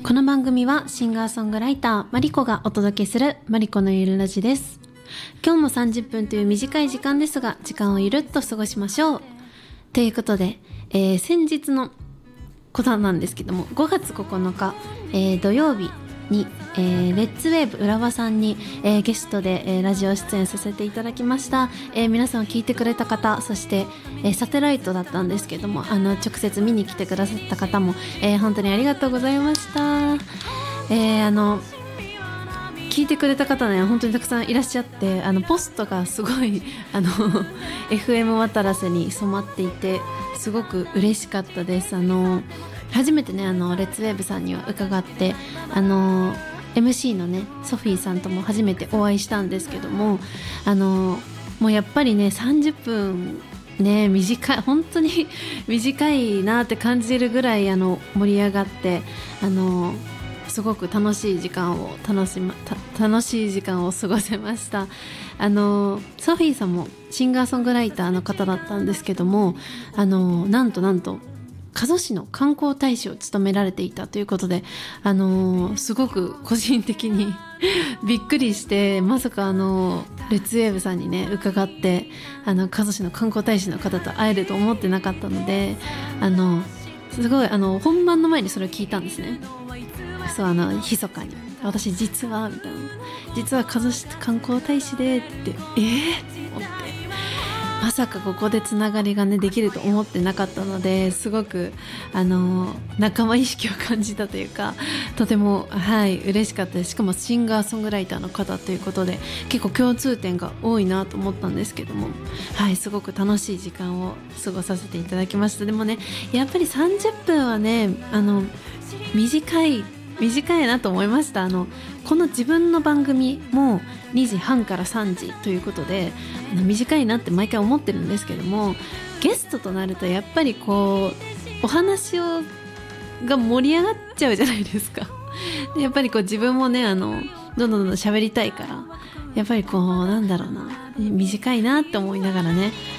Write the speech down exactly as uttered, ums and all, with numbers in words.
この番組はシンガーソングライターマリコがお届けするマリコのゆるラジです。今日もさんじゅっぷんという短い時間ですが、時間をゆるっと過ごしましょうということで、えー、先日のことなんですけども、ごがつここのか、えー、土曜日に、えー、レッツウェーブ浦和さんに、えー、ゲストで、えー、ラジオ出演させていただきました。えー、皆さん聞いてくれた方、そして、えー、サテライトだったんですけども、あの直接見に来てくださった方も、えー、本当にありがとうございました。えー、あの聞いてくれた方ね、本当にたくさんいらっしゃって、あのポストがすごいあのエフエム 渡良瀬に染まっていて、すごく嬉しかったです。あの初めてね、あのレッツウェーブさんには伺って、あの エムシー のねソフィーさんとも初めてお会いしたんですけども、あのもうやっぱりねさんじゅっぷんね、短い、本当に短いなって感じるぐらいあの盛り上がって、あのすごく楽しい時間を楽し、ま、楽しい時間を過ごせました。あのソフィーさんもシンガーソングライターの方だったんですけども、あのなんとなんと加須市の観光大使を務められていたということで、あのすごく個人的にびっくりして、まさかあのレッツウェーブさんにね伺って、あの加須市の観光大使の方と会えると思ってなかったので、あのすごいあの本番の前にそれを聞いたんですね。そうあの密かに私実はみたいな、実は加須市観光大使でってえー、って思って、まさかここでつながりがねできると思ってなかったので、すごくあの仲間意識を感じたというか、とてもはい嬉しかったです。しかもシンガーソングライターの方ということで、結構共通点が多いなと思ったんですけども、はいすごく楽しい時間を過ごさせていただきました。でもねやっぱりさんじゅっぷんはねあの短い短いなと思いました。あのこの自分の番組もにじはんからさんじということで、あの短いなって毎回思ってるんですけども、ゲストとなるとやっぱりこうお話をが盛り上がっちゃうじゃないですか。でやっぱりこう自分もねあのどんどんどんどん喋りたいから、やっぱりこうなんだろうな、短いなって思いながらね